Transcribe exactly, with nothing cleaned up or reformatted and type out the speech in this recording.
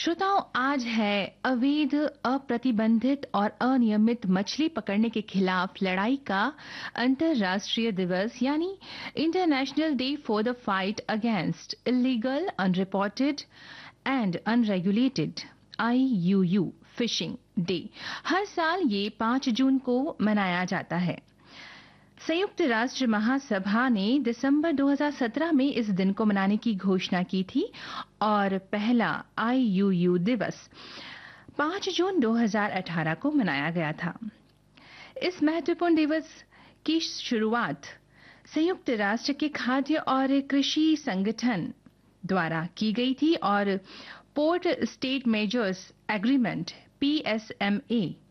श्रोताओं, आज है अवैध, अप्रतिबंधित और अनियमित मछली पकड़ने के खिलाफ लड़ाई का अंतर्राष्ट्रीय दिवस, यानी international day for the fight against illegal, unreported and unregulated I you you fishing day. हर साल ये पाँच जून को मनाया जाता है। संयुक्त राष्ट्र महासभा ने दिसंबर दो हज़ार सत्रह में इस दिन को मनाने की घोषणा की थी और पहला आई यू यू दिवस पाँच जून दो हज़ार अठारह को मनाया गया था। इस महत्वपूर्ण दिवस की शुरुआत संयुक्त राष्ट्र के खाद्य और कृषि संगठन द्वारा की गई थी और port state measures agreement P S M A